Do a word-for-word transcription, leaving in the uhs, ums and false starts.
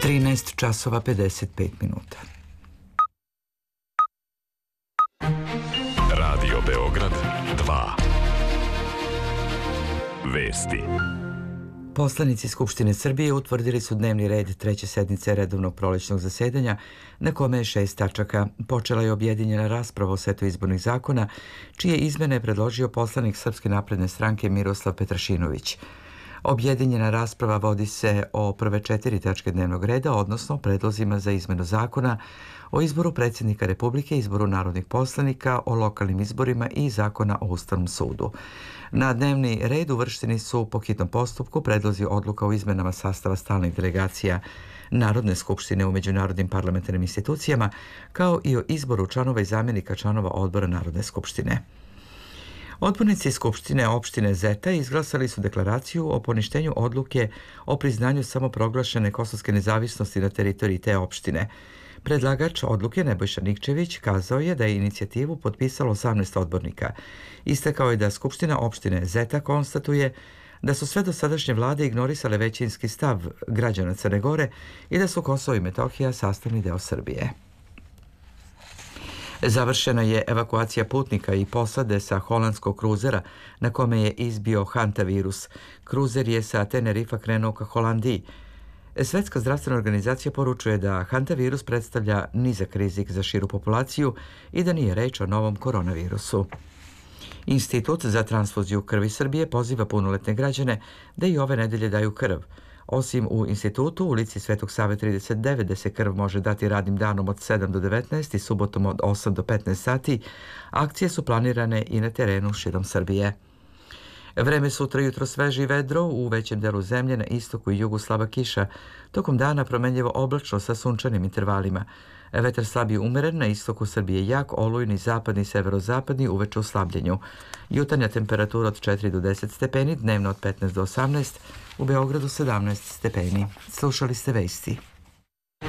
trinaest časova pedeset pet minuta. Radio Beograd dva. Vesti. Poslanici Skupštine Srbije utvrdili su dnevni red treće sednice redovnog prolećnog zasedanja, na kome je šest tačaka. Počela je objedinjena rasprava o setu izbornih zakona, čije izmene je predložio poslanik Srpske napredne stranke Miroslav Petrašinović. Objedinjena rasprava vodi se o prve četiri tačke dnevnog reda, odnosno predlozima za izmenu zakona o izboru predsjednika Republike, izboru narodnih poslanika, o lokalnim izborima i zakona o Ustavnom sudu. Na dnevni red uvršteni su po hitnom postupku predlozi odluka o izmenama sastava stalnih delegacija Narodne skupštine u međunarodnim parlamentarnim institucijama, kao i o izboru članova i zamjenika članova odbora Narodne skupštine. Odbornici Skupštine opštine Zeta izglasali su deklaraciju o poništenju odluke o priznanju samoproglašene kosovske nezavisnosti na teritoriji te opštine. Predlagač odluke Nebojša Nikčević kazao je da je inicijativu potpisalo osamnaest odbornika. Istakao je da Skupština opštine Zeta konstatuje da su sve dosadašnje vlade ignorisale većinski stav građana Crne Gore i da su Kosovo i Metohija sastavni deo Srbije. Završena je evakuacija putnika i posade sa holandskog kruzera na kome je izbio hantavirus. Kruzer je sa Tenerifa krenuo ka Holandiji. Svetska zdravstvena organizacija poručuje da hantavirus predstavlja nizak rizik za širu populaciju i da nije reč o novom koronavirusu. Institut za transfuziju krvi Srbije poziva punoletne građane da i ove nedelje daju krv. Osim u institutu, u ulici Svetog Save trideset devet, gde se krv može dati radnim danom od sedam do devetnaest i subotom od osam do petnaest sati, akcije su planirane i na terenu širom Srbije. Vreme sutra jutro sveže i vedro, u većem delu zemlje na istoku i jugu slaba kiša, tokom dana promenljivo oblačno sa sunčanim intervalima. Vetar slab i umeren, na istoku Srbije jak, olujni, zapadni i severozapadni, uveče u slabljenju. Jutarnja temperatura od četiri do deset stepeni, dnevno od petnaest do osamnaest, u Beogradu sedamnaest stepeni. Slušali ste vesti.